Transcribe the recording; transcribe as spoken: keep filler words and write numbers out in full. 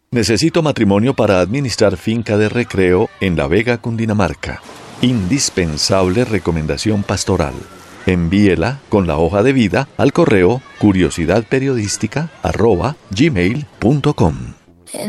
Necesito matrimonio para administrar finca de recreo en La Vega, Cundinamarca. Indispensable recomendación pastoral. Envíela con la hoja de vida al correo curiosidadperiodística arroba gmail punto com.